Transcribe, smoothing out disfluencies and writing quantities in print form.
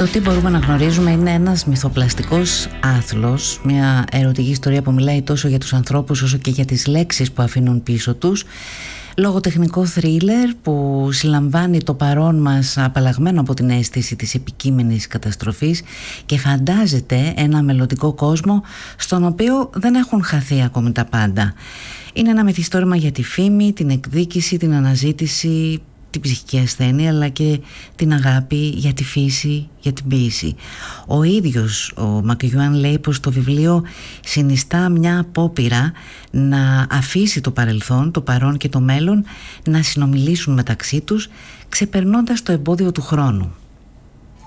Το τι μπορούμε να γνωρίζουμε είναι ένας μυθοπλαστικός άθλος, μια ερωτική ιστορία που μιλάει τόσο για τους ανθρώπους όσο και για τις λέξεις που αφήνουν πίσω τους. Λογοτεχνικό θρίλερ που συλλαμβάνει το παρόν μας απαλλαγμένο από την αίσθηση της επικείμενης καταστροφής και φαντάζεται ένα μελλοντικό κόσμο στον οποίο δεν έχουν χαθεί ακόμη τα πάντα. Είναι ένα μυθιστόρημα για τη φήμη, την εκδίκηση, την αναζήτηση, την ψυχική ασθένεια, αλλά και την αγάπη για τη φύση, για την ποίηση. Ο ίδιος ο Μακιουάν λέει πως το βιβλίο συνιστά μια απόπειρα να αφήσει το παρελθόν, το παρόν και το μέλλον να συνομιλήσουν μεταξύ τους, ξεπερνώντας το εμπόδιο του χρόνου.